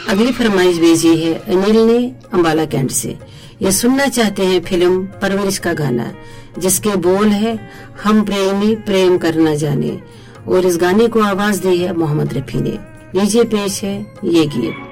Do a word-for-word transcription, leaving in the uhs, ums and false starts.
अगली फरमाइश भेजी है अनिल ने अंबाला कैंट से। ये सुनना चाहते हैं फिल्म परवरिश का गाना जिसके बोल है हम प्रेमी प्रेम करना जाने, और इस गाने को आवाज दी है मोहम्मद रफी ने। लीजिए पेश है ये गीत।